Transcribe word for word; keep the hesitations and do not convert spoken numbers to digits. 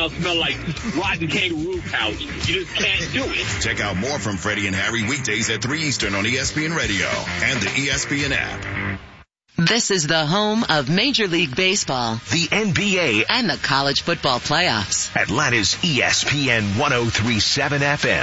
house smell like rotten kangaroo pouch. You just can't do it. Check out more from Freddie and Harry weekdays at three Eastern on E S P N Radio and the E S P N app. This is the home of Major League Baseball, the N B A, and the college football playoffs. Atlanta's E S P N one oh three point seven F M.